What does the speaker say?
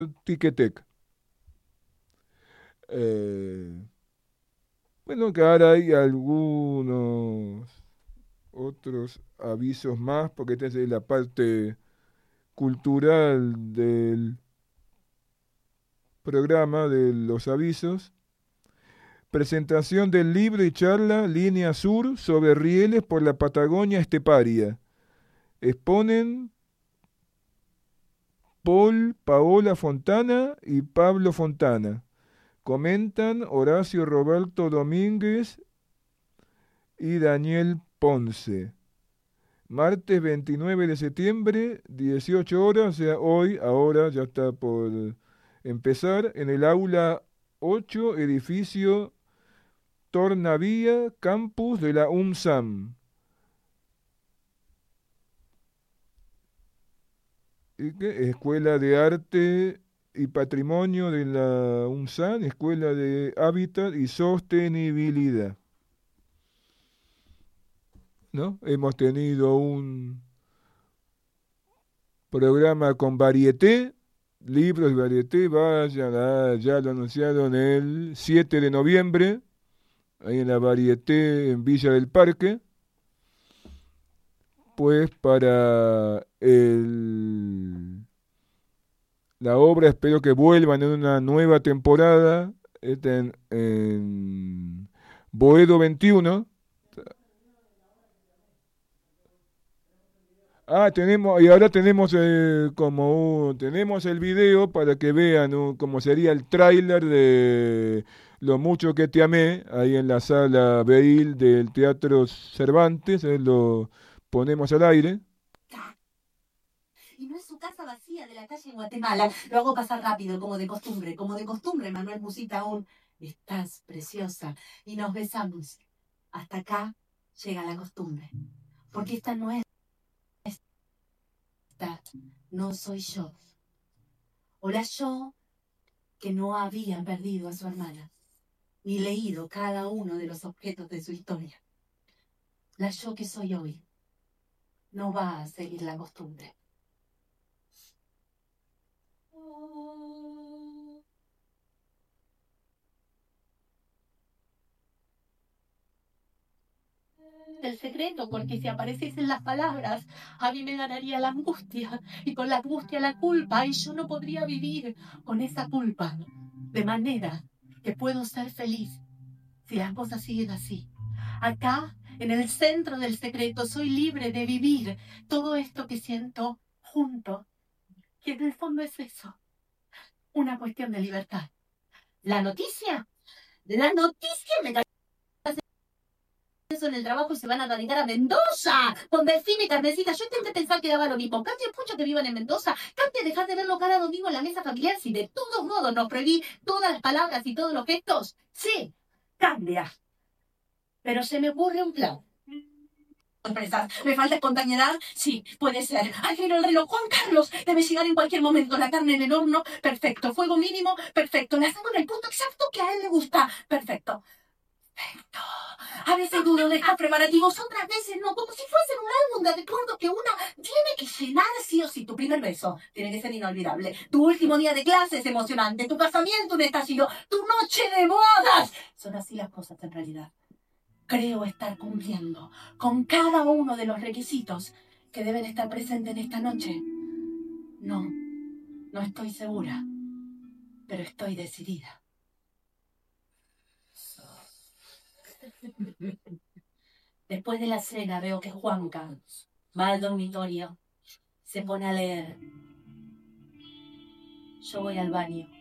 Tiquetec. Eh, bueno, que ahora hay algunos otros avisos más, porque esta es la parte cultural del programa de los avisos. Presentación del libro y charla Línea Sur sobre rieles por la Patagonia esteparia. Exponen Paul Paola Fontana y Pablo Fontana. Comentan Horacio Roberto Domínguez y Daniel Ponce. Martes 29 de septiembre, 18 horas, o sea, hoy, ahora ya está por empezar, en el aula 8, edificio Tornavía, campus de la UNSAM. ¿Y qué? Escuela de Arte y Patrimonio de la UNSAM, Escuela de Hábitat y Sostenibilidad. ¿No? Hemos tenido un programa con varieté, libros de varieté, vayan, ya lo anunciaron el 7 de noviembre, ahí en la varieté en Villa del Parque, pues para la obra espero que vuelvan en una nueva temporada, en Boedo 21. Tenemos, y ahora tenemos tenemos el video para que vean cómo sería el tráiler de Lo mucho que te amé, ahí en la sala Beil del Teatro Cervantes, lo ponemos al aire. Y no es su casa vacía de la calle Guatemala. Lo hago pasar rápido, como de costumbre. Como de costumbre, Manuel Musita aún. Estás preciosa. Y nos besamos. Hasta acá llega la costumbre. Porque esta no es esta. No soy yo. O la yo que no había perdido a su hermana. Ni leído cada uno de los objetos de su historia. La yo que soy hoy. No va a seguir la costumbre. El secreto, porque si apareciesen las palabras, a mí me ganaría la angustia, y con la angustia la culpa, y yo no podría vivir con esa culpa, de manera que puedo ser feliz si las cosas siguen así. Acá, en el centro del secreto, soy libre de vivir todo esto que siento junto, y en el fondo es eso, una cuestión de libertad. La noticia me eso en el trabajo y se van a radicar a Mendoza, con Delfín y Carnecita. Yo intenté pensar que daba lo mismo. Cante pucho que vivan en Mendoza. Cante dejar de verlo cada domingo en la mesa familiar. Si de todos modos nos prohibí todas las palabras y todos los gestos, sí, cambia. Pero se me ocurre un plan. Sorpresas. ¿Me falta espontaneidad? Sí, puede ser. Ay, pero el reloj, Juan Carlos, debe llegar en cualquier momento. La carne en el horno, perfecto. Fuego mínimo, perfecto. La hacemos en el punto exacto que a él le gusta, perfecto. Perfecto. A veces dudo de estos preparativos, otras veces no, como si fuesen un álbum de recuerdos que una tiene que llenar sí o sí. Tu primer beso tiene que ser inolvidable. Tu último día de clase es emocionante. Tu casamiento un estallido. Tu noche de bodas. Son así las cosas en realidad. Creo estar cumpliendo con cada uno de los requisitos que deben estar presentes en esta noche. No, no estoy segura, pero estoy decidida. Después de la cena veo que Juanca va al dormitorio, se pone a leer. Yo voy al baño.